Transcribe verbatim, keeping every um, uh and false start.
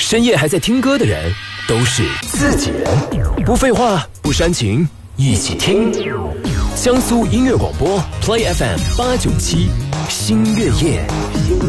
深夜还在听歌的人都是自己人。不废话，不煽情，一起听江苏音乐广播 Play F M 八九七，新月夜。